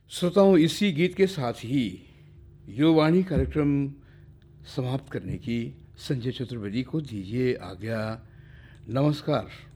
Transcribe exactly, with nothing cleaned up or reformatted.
श्रोताओं, इसी गीत के साथ ही युवावाणी कार्यक्रम समाप्त करने की संजय चतुर्वेदी को दीजिए आज्ञा। नमस्कार।